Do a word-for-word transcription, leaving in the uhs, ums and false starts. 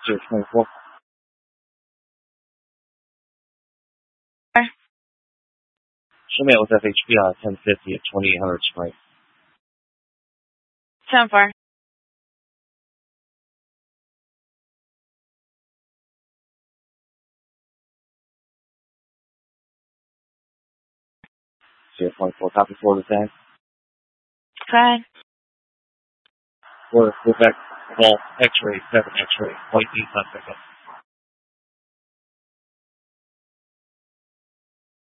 zero twenty-four. Show me with F H P on ten fifty at twenty-eight hundred Spring. ten four. zero twenty-four, copy Florida Tank. Fine. Florida, Quebec, Golf, X-ray, seven X-ray, white D, pickup.